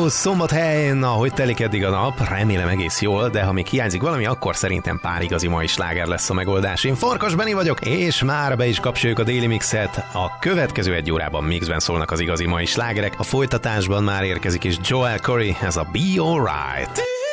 Szombathely, na, hogy telik eddig a nap? Remélem egész jól, de ha még hiányzik valami, akkor szerintem pár igazi mai sláger lesz a megoldás. Én Farkas Benni vagyok, és már be is kapcsoljuk a Daily Mixet. A következő egy órában mixben szólnak az igazi mai slágerek, a folytatásban már érkezik is Joel Corry, ez a Be Alright.